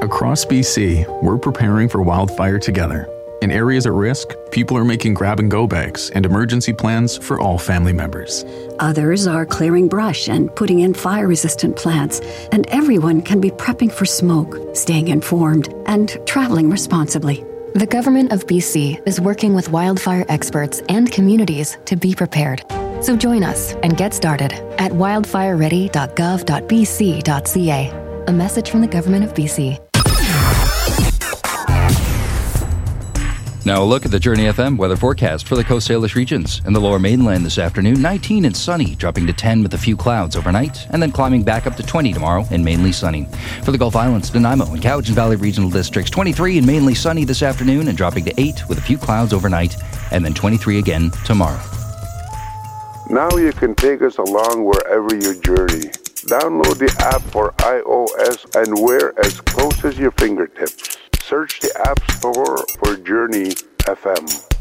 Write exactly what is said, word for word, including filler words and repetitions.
Across B C, we're preparing for wildfire together. In areas at risk, people are making grab-and-go bags and emergency plans for all family members. Others are clearing brush and putting in fire-resistant plants, and everyone can be prepping for smoke, staying informed, and traveling responsibly. The Government of B C is working with wildfire experts and communities to be prepared. So join us and get started at wildfire ready dot gov dot b c dot c a. A message from the Government of B C. Now a look at the Journey F M weather forecast for the Coast Salish regions. In the Lower Mainland this afternoon, nineteen and sunny, dropping to ten with a few clouds overnight, and then climbing back up to twenty tomorrow and mainly sunny. For the Gulf Islands, Nanaimo and Cowichan Valley regional districts, twenty-three and mainly sunny this afternoon and dropping to eight with a few clouds overnight, and then twenty-three again tomorrow. Now you can take us along wherever you journey. Download the app for iOS and wear as close as your fingertips. Search the App Store for Journey F M.